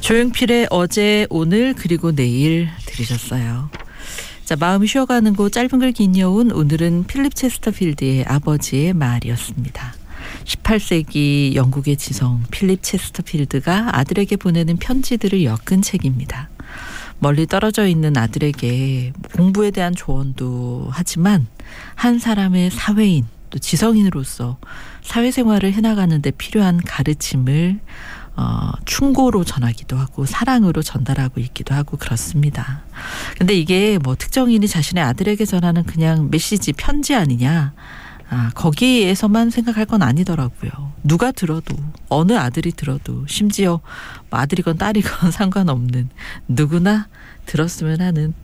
조용필의 어제, 오늘, 그리고 내일 들으셨어요. 자, 마음이 쉬어가는 곳 짧은 글 긴 여운, 오늘은 필립 체스터필드의 아버지의 말이었습니다. 18세기 영국의 지성 필립 체스터필드가 아들에게 보내는 편지들을 엮은 책입니다. 멀리 떨어져 있는 아들에게 공부에 대한 조언도 하지만 한 사람의 사회인 또 지성인으로서 사회생활을 해나가는 데 필요한 가르침을 충고로 전하기도 하고 사랑으로 전달하고 있기도 하고 그렇습니다. 근데 이게 뭐 특정인이 자신의 아들에게 전하는 그냥 메시지, 편지 아니냐, 거기에서만 생각할 건 아니더라고요. 누가 들어도, 어느 아들이 들어도, 심지어 뭐 아들이건 딸이건 상관없는 누구나 들었으면 하는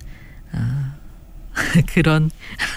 그런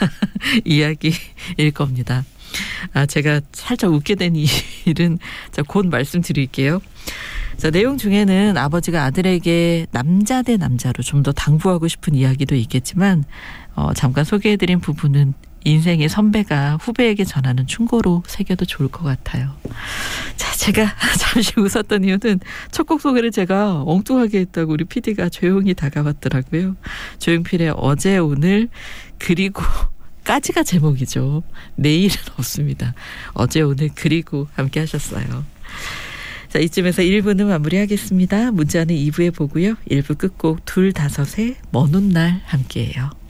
이야기일 겁니다. 제가 살짝 웃게 된 일은 곧 말씀드릴게요. 자, 내용 중에는 아버지가 아들에게 남자 대 남자로 좀 더 당부하고 싶은 이야기도 있겠지만 잠깐 소개해드린 부분은 인생의 선배가 후배에게 전하는 충고로 새겨도 좋을 것 같아요. 자, 제가 잠시 웃었던 이유는 첫 곡 소개를 제가 엉뚱하게 했다고 우리 PD가 조용히 다가왔더라고요. 조용필의 어제, 오늘, 그리고 까지가 제목이죠. 내일은 없습니다. 어제, 오늘, 그리고 함께 하셨어요. 자, 이쯤에서 1부는 마무리하겠습니다. 문자는 2부에 보고요. 1부 끝곡 둘 다섯의 먼 훗날 함께해요.